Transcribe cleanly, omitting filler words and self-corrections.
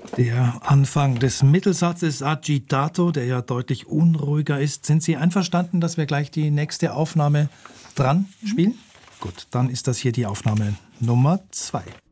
Der Anfang des Mittelsatzes agitato, der ja deutlich unruhiger ist. Sind Sie einverstanden, dass wir gleich die nächste Aufnahme dran spielen? Gut, dann ist das hier die Aufnahme Nummer 2.